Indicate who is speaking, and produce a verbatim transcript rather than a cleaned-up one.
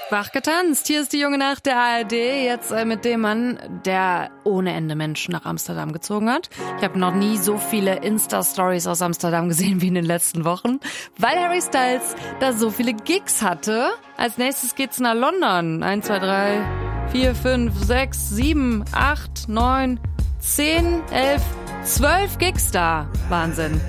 Speaker 1: Wach getanzt. Hier ist die junge Nacht der A R D. Jetzt äh, mit dem Mann, der ohne Ende Menschen nach Amsterdam gezogen hat. Ich habe noch nie so viele Insta-Stories aus Amsterdam gesehen wie in den letzten Wochen, weil Harry Styles da so viele Gigs hatte. Als nächstes geht's nach London. Eins, zwei, drei, vier, fünf, sechs, sieben, acht, neun, zehn, elf, zwölf Gigs da. Wahnsinn.